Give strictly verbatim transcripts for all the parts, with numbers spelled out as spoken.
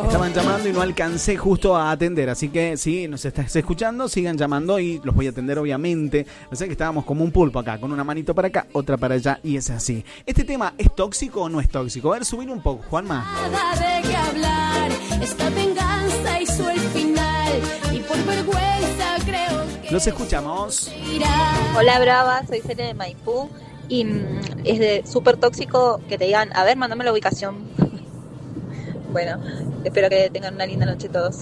estaban llamando y no alcancé justo a atender. Así que si nos estás escuchando, sigan llamando y los voy a atender obviamente. O sea que estábamos como un pulpo acá, con una manito para acá, otra para allá y es así. ¿Este tema es tóxico o no es tóxico? A ver, subir un poco, Juanma. Nada de qué hablar, esta venganza hizo el final y por vergüenza creo que... Los escuchamos. Hola Brava, soy Celia de Maipú y mm, es de súper tóxico que te digan, a ver, mándame la ubicación. Bueno, espero que tengan una linda noche todos.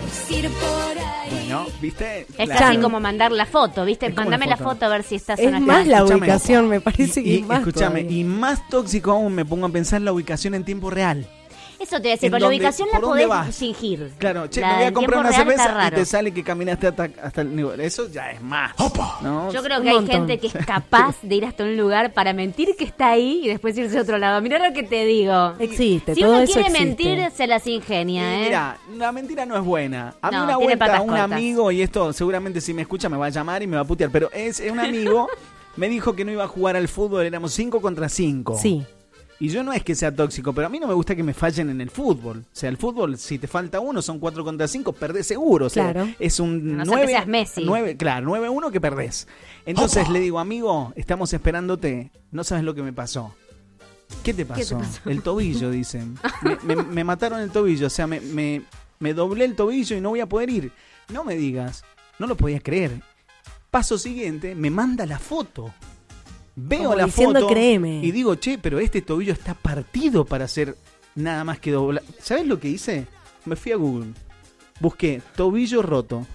Bueno, ¿viste? Es La- casi como mandar la foto, ¿viste? Es como Mándame la la foto. foto a ver si estás Es o no más estás. la Escúchame. ubicación, me parece que Y, es más escúchame, todavía. y más tóxico aún me pongo a pensar la ubicación en tiempo real. Eso te voy a decir, ¿En por la dónde- ubicación la por dónde podés vas? fingir. Claro, che, La me voy a en comprar tiempo una real está cerveza y raro. te sale que caminaste hasta, hasta el nivel. Eso ya es más. ¿no? Yo creo Un que hay montón. gente que es capaz de ir hasta un lugar para mentir que está ahí y después irse a otro lado. Mirá lo que te digo. Existe, Si todo uno eso quiere existe. mentir, se las ingenia, Y ¿eh? mira, la mentira no es buena. A mí No, una tiene vuelta patas un cortas. amigo, y esto seguramente si me escucha me va a llamar y me va a putear, pero es, es un amigo, me dijo que no iba a jugar al fútbol, éramos cinco contra cinco. Sí. Y yo no es que sea tóxico, pero a mí no me gusta que me fallen en el fútbol. O sea, el fútbol, si te falta uno, son cuatro contra cinco, perdés seguro. O sea, Claro. es un A no ser que nueve, seas Messi. nueve, claro, nueve uno que perdés. Entonces le digo, amigo, estamos esperándote, no sabes lo que me pasó. ¿Qué te pasó? pasó? El tobillo, dicen. Me, me- me mataron el tobillo, o sea, me, me, me doblé el tobillo y no voy a poder ir. No me digas, no lo podías creer. Paso siguiente, me manda la foto. Veo Como la diciendo, foto créeme. y digo, che, pero este tobillo está partido para hacer nada más que doblar. ¿Sabes lo que hice? Me fui a Google, busqué tobillo roto.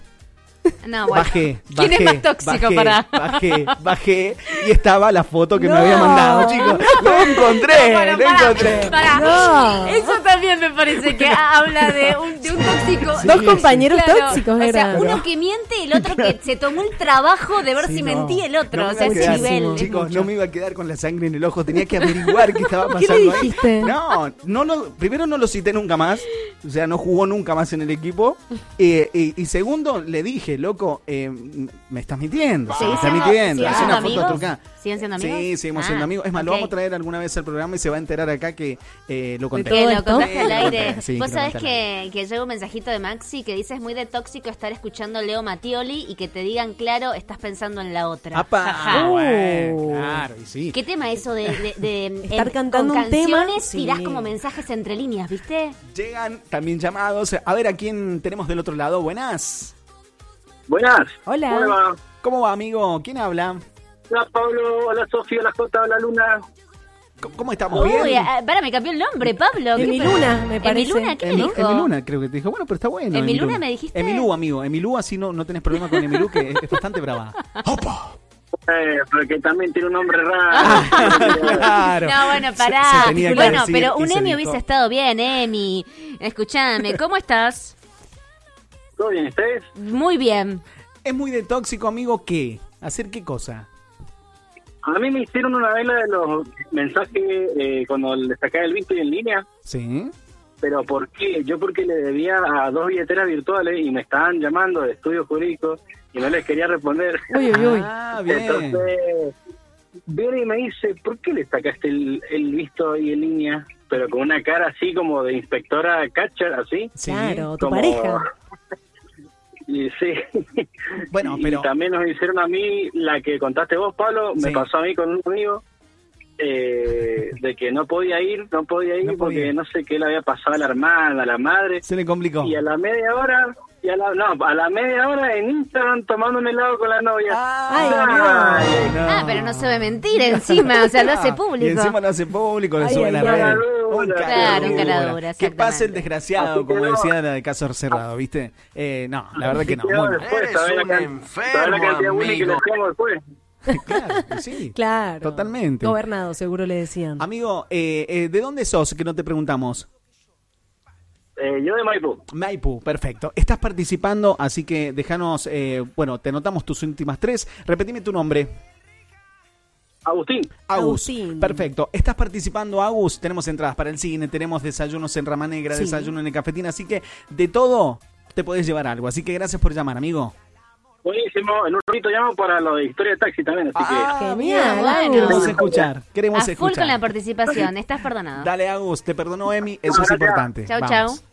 No, bueno. Bajé, ¿Quién bajé, es más tóxico bajé, para...? bajé, bajé y estaba la foto que me No. había mandado, chicos. Lo encontré, Bueno, lo pará, encontré. pará. No. Eso también me parece que habla de un, de un tóxico. Dos compañeros Claro, tóxicos o sea, eran. uno que miente y el otro que se tomó el trabajo de ver Sí, si no. mentía el otro. No me o sea, iba a ese quedar- nivel. es Chicos, mucho. no me iba a quedar con la sangre en el ojo, tenía que averiguar qué estaba ¿Qué pasando le ahí. dijiste? No, no lo, primero no lo cité nunca más, o sea, no jugó nunca más en el equipo. Eh, y, y segundo, le dije, loco, eh, me estás mintiendo, ¿Siguen me estás siendo- mintiendo, siguen es siendo una foto amigos? trucada. ¿Siguen siendo amigos? Sí, seguimos Ah, siendo amigos. Es más, lo ok. vamos a traer alguna vez al programa y se va a enterar acá que eh, lo conté. todo Que lo esto? contaste al Sí, lo aire. conté, sí, Vos que lo sabés conté al aire. que, que llega un mensajito de Maxi que dice es muy de tóxico estar escuchando Leo Mattioli y que te digan, claro, estás pensando en la otra. ¡Apa! Jaja. Bueno, Uh. claro, y sí. ¿Qué tema eso de, de, de- Estar en- cantando con un tema? canciones Sí. tirás como mensajes entre líneas, ¿viste? Llegan también llamados. A ver a quién tenemos del otro lado. Buenas. Buenas. Hola. ¿Cómo va? ¿Cómo va, amigo? ¿Quién habla? Hola Pablo, hola Sofía, hola Jota, hola Luna. ¿Cómo, cómo estamos? Uy, ¿Bien? ah, para, me cambió el nombre, Pablo. ¿Qué Emiluna, pe- me parece. Emiluna, ¿qué me Emi- dijo? Emiluna, creo que te dijo. Bueno, pero está bueno. Emiluna, ¿me dijiste? Emilú, amigo. Emilú, así no, no tenés problema con Emilú, que es, es bastante brava. Eh, porque también tiene un nombre raro. Claro. No, bueno, Se- pará. se tenía que bueno, decir pero y un se Emi dijo. hubiese estado bien, Emi. Escuchame, ¿cómo estás? ¿Todo bien ustedes? Muy bien. Es muy de tóxico, amigo, ¿qué? ¿Hacer qué cosa? A mí me hicieron una vela de los mensajes eh, cuando le sacaba el visto y en línea. Sí. Pero ¿por qué? Yo porque le debía a dos billeteras virtuales y me estaban llamando de estudios jurídicos y no les quería responder. Uy, uy, uy. Ah, bien. Entonces viene y me dice, ¿por qué le sacaste el, el visto ahí en línea? Pero con una cara así como de inspectora catcher, así. Sí. Claro, tu como- pareja. Y sí. Bueno, Y pero... también nos hicieron a mí, la que contaste vos, Pablo, me Sí. pasó a mí con un amigo, eh, de que no podía ir, no podía ir No porque podía. no sé qué le había pasado a la hermana, a la madre. Se le complicó. Y a la media hora, y a la, no, a la media hora en Instagram tomando un helado con la novia. Ay, Ay, no. Ah, pero no se ve mentir encima, o sea, lo hace público. Y encima lo hace público, lo Ay, sube a ay, la ay. red. Caradura. Claro, un caradura, Que exactamente. pase el desgraciado, Así que como no. decía la de caso cerrado, ¿viste? Eh, no, la verdad que no. Quedó Muy mal. después, Eres ¿sabés la un can- enfermo, sabés la cantidad de bullying que le amigo. hacíamos después? Claro, sí. Claro. Totalmente. Gobernado, seguro le decían. Amigo, eh, eh, ¿de dónde sos? Que no te preguntamos. Eh, yo de Maipú. Maipú, perfecto. Estás participando, así que déjanos, eh, bueno, te anotamos tus últimas tres. Repetime tu nombre. Agustín. Agus. Agustín. Perfecto. Estás participando, Agus. Tenemos entradas para el cine, tenemos desayunos en Rama Negra, Sí. desayuno en el Cafetín, así que de todo te podés llevar algo. Así que gracias por llamar, amigo. Buenísimo. En un ratito llamo para lo de historia de taxi también, así Ah, Genial, bien, bueno. Queremos escuchar, queremos A full escuchar. con la participación, estás perdonado. Dale, Agus, te perdonó Emi, eso es Gracias. importante. Chau, Vamos. chau.